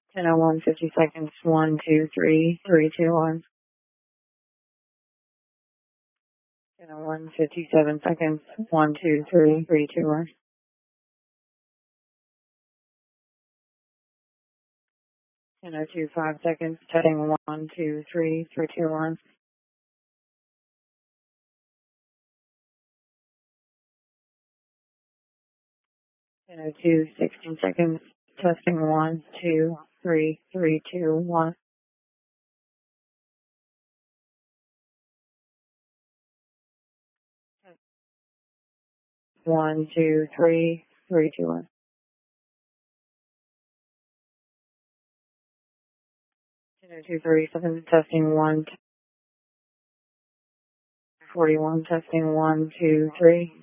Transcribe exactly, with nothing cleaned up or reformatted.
ten oh one, fifty seconds, one, two, three, three, two, one. ten oh one, fifty-seven seconds, one, two, three, three, two, one. ten oh two, five seconds, testing one, two, three, three, two, one. ten oh two, sixteen seconds, testing one, two, three, three, two, one. One, two, three, three, two, one. ten oh two, thirty-seven, testing one, forty-one, testing one, two, three.